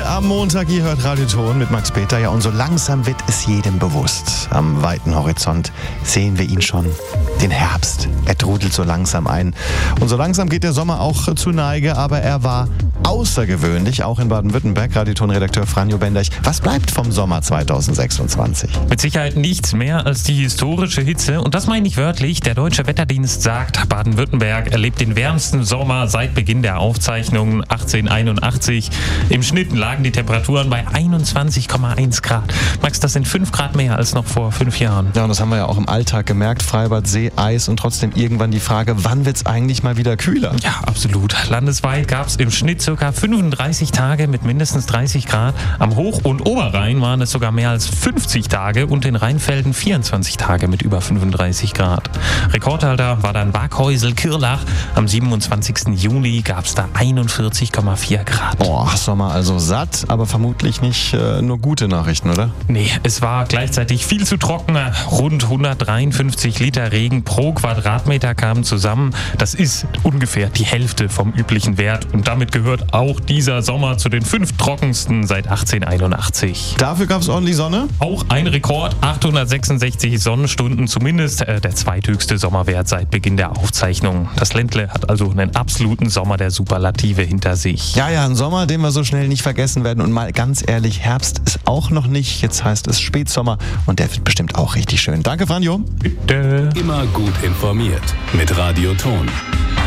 am Montag. Ihr hört Radio Ton mit Max Peter. Ja, und so langsam wird es jedem bewusst. Am weiten Horizont sehen wir ihn schon. Den Herbst. Er trudelt so langsam ein. Und so langsam geht der Sommer auch zu Neige. Aber er war außergewöhnlich, auch in Baden-Württemberg. Radio Ton-Redakteur Franjo Benderch. Was bleibt vom Sommer 2026? Mit Sicherheit nichts mehr als die historische Hitze. Und das meine ich wörtlich. Der Deutsche Wetterdienst sagt, Baden-Württemberg erlebt den wärmsten Sommer seit Beginn der Aufzeichnungen 1881. Im Schnitt lagen die Temperaturen bei 21,1 Grad. Max, das sind 5 Grad mehr als noch vor 5 Jahren. Ja, und das haben wir ja auch im Alltag gemerkt. Freibad, See, Eis und trotzdem irgendwann die Frage, wann wird es eigentlich mal wieder kühler? Ja, absolut. Landesweit gab es im Schnitt ca. 35 Tage mit mindestens 30 Grad. Am Hoch- und Oberrhein waren es sogar mehr als 50 Tage und in Rheinfelden 24 Tage mit über 35 Grad. Rekordhalter war dann Waghäusel-Kirlach. Am 27. Juni gab es da 41,4 Grad. Boah, Sommer also satt, aber vermutlich nicht nur gute Nachrichten, oder? Nee, es war gleichzeitig viel zu trocken. Rund 153 Liter Regen pro Quadratmeter kamen zusammen. Das ist ungefähr die Hälfte vom üblichen Wert. Und damit gehört auch dieser Sommer zu den 5 trockensten seit 1881. Dafür gab es ordentlich Sonne? Auch ein Rekord, 866 Sonnenstunden, zumindest der zweithöchste Sommerwert seit Beginn der Aufzeichnung. Das Ländle hat also einen absoluten Sommer der Superlative hinter sich. Ja, ein Sommer, den wir so schnell nicht vergessen werden. Und mal ganz ehrlich, Herbst ist auch noch nicht. Jetzt heißt es Spätsommer und der wird bestimmt auch richtig schön. Danke, Franjo. Bitte. Immer gut informiert mit Radio Ton.